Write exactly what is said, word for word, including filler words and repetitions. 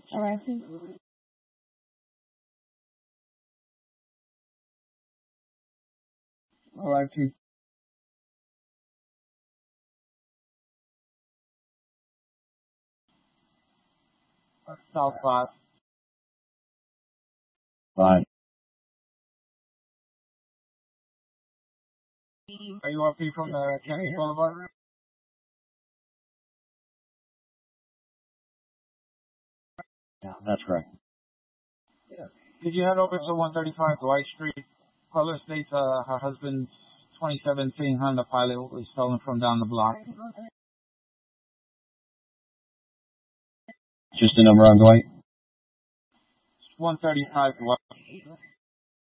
All right. All right, Chief. South five. Fine. Are you R P from the Kennedy Boulevard? Yeah, that's correct. Yeah. Did you head over to one thirty-five Dwight Street? Caller states uh, her husband's twenty seventeen Honda Pilot was stolen from down the block. Just the number on Dwight? one thirty-five Dwight.